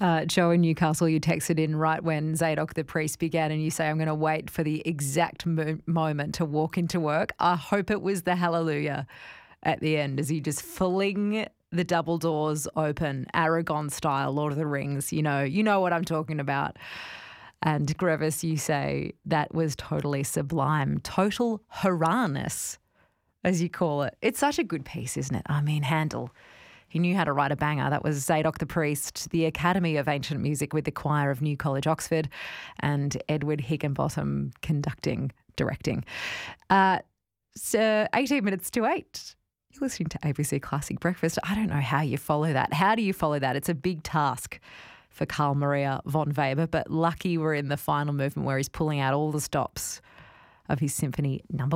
Joe in Newcastle, you texted in right when Zadok the priest began and you say, I'm going to wait for the exact moment to walk into work. I hope it was the hallelujah at the end as you just fling the double doors open, Aragon style, Lord of the Rings. You know what I'm talking about. And Grevis, you say, that was totally sublime. Total hurrahness, as you call it. It's such a good piece, isn't it? I mean, Handel. He knew how to write a banger. That was Zadok the Priest, the Academy of Ancient Music with the Choir of New College, Oxford, and Edward Higginbottom directing. So 18 minutes to 8. You're listening to ABC Classic Breakfast. I don't know how you follow that. How do you follow that? It's a big task for Carl Maria von Weber, but lucky we're in the final movement where he's pulling out all the stops of his Symphony No.